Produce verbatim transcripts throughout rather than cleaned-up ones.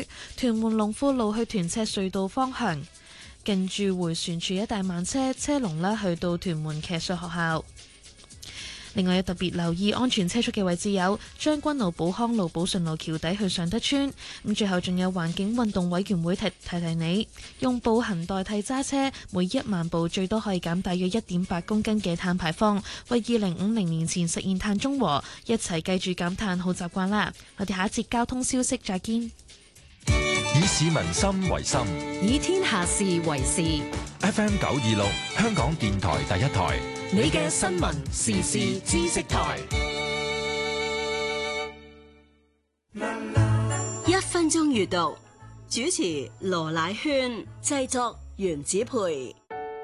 屯門龍富路去屯赤隧道方向，近住迴旋處一帶慢車，車龍呢去到屯門騎術學校。另外，有特別留意安全車速嘅位置有將軍澳寶康路寶順路橋底去尚德村。咁最後仲有環境運動委員會提提提你，用步行代替揸車，每一萬步最多可以減大約一點八公斤嘅碳排放，為二零五零年前實現碳中和。一齊記住減碳好習慣啦！我哋下一節交通消息再見。 以市民心為心， 以天下事為事。 F M 九二六，香港電台第一台， 你嘅新聞時事知識台，一分鐘閱讀，主持羅乃萱，製作原子培。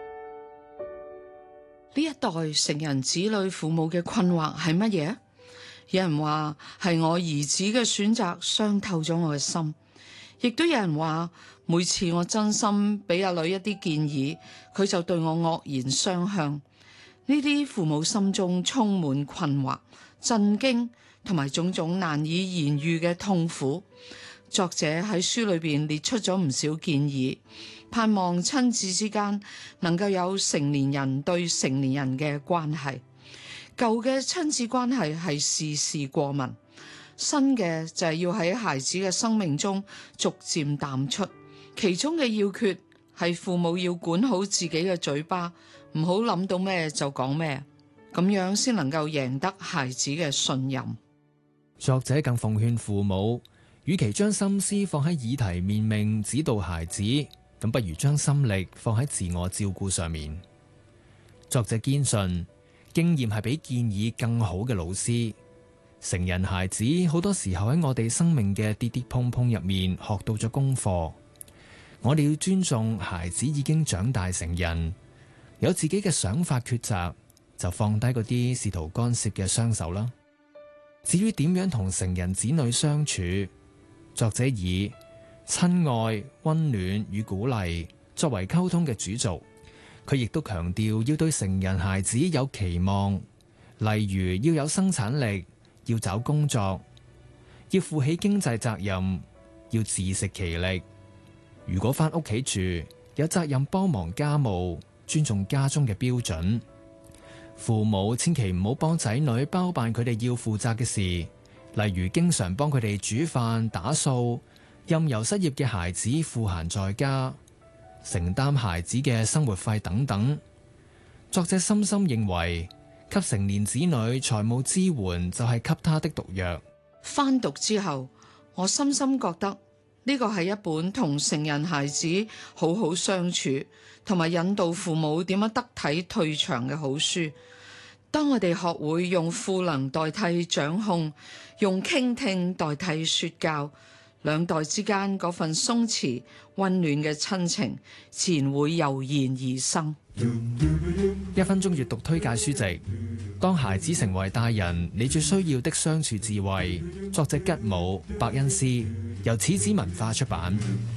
呢一代成人子女父母嘅困惑係乜嘢？有人話係我兒子嘅選擇傷透咗我嘅心，亦都有人話每次我真心俾阿女一啲建議，佢就對我惡言相向。呢啲父母心中充滿困惑、震驚同埋種種難以言喻嘅痛苦。作者喺書裏邊列出咗唔少建議，盼望親子之間能夠有成年人對成年人嘅關係。舊嘅親子關係係事事過問，新嘅就係要喺孩子嘅生命中逐漸淡出。其中嘅要訣係父母要管好自己嘅嘴巴，唔好諗到咩就講咩，咁樣先能夠贏得孩子嘅信任。 作者更奉勸父母，與其將心思放喺議題面命指導孩子，咁不如將心力放喺自我照顧上面。作者堅信，經驗係比建議更好嘅老師。成人孩子好多時候喺我哋生命嘅跌跌碰碰入面學到咗功課。我哋要尊重孩子已經長大成人，有自己嘅想法抉擇，就放低嗰啲試圖干涉嘅雙手啦。至於點樣同成人子女相處，作者以親愛、溫暖與鼓勵作為溝通嘅主軸。佢亦都強調要對成人孩子有期望，例如要有生產力，要找工作，要負起經濟責任，要自食其力。如果返屋企住，有責任幫忙家務，尊重家中嘅標準。父母千祈唔好幫仔女包辦佢哋要負責嘅事，例如經常幫佢哋煮飯打掃，任由失業嘅孩子賦閒在家，承擔孩子嘅生活費等等。作者深深認為，給成年子女財務支援就係給他的毒藥。 翻讀之後，我深深覺得呢個係一本同成人孩子好好相處，同埋引導父母點樣得體退場嘅好書。當我哋學會用賦能代替掌控，用傾聽代替說教，兩代之間嗰份鬆弛溫暖嘅親情，自然會油然而生。 一分鐘閱讀推介書籍：當孩子成為大人，你最需要的相處智慧。作者吉姆·伯恩斯，由始子文化出版。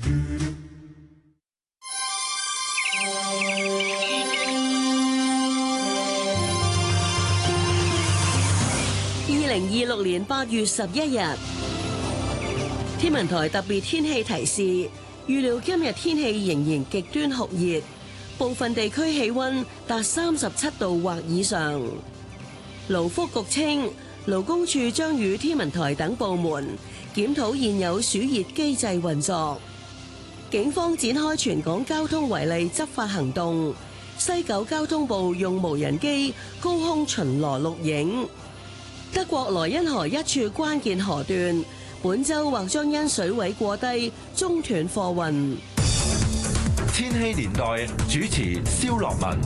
二零二六年八月十一日，天文台特別天氣提示，預料今日天氣仍然極端酷熱，部分地區氣溫達三十七度或以上。勞福局稱，勞工處將與天文台等部門檢討現有暑熱機制運作。警方展開全港交通違例執法行動，西九交通部用無人機高空巡邏錄影。德國萊茵河一處關鍵河段，本周或將因水位過低中斷貨運。 千禧年代主持蕭樂文。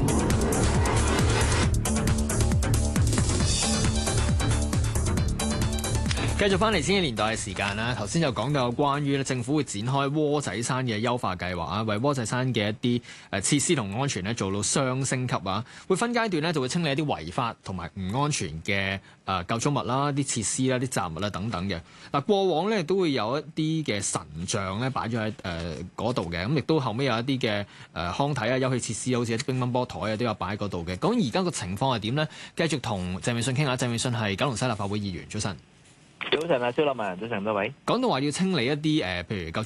繼續翻嚟千禧年代嘅時間啦，頭先就講到關於咧政府會展開窩仔山嘅優化計劃啊，為窩仔山嘅一啲誒設施同安全咧做到雙升級啊，會分階段咧就會清理一啲違法同埋唔安全嘅誒構築物啦、啲設施啦、啲雜物啦等等嘅。嗱，過往咧都會有一啲嘅神像咧擺咗喺誒嗰度嘅，咁亦都後尾有一啲嘅誒康體啊、休憩設施，好似一啲乒乓波台啊都有擺喺嗰度嘅。咁而家個情況係點咧？繼續同鄭泳舜傾下。鄭泳舜係九龍西立法會議員，早晨。 早晨啊，蕭立文，早晨咁多位。 講到話要清理一啲誒，譬如構築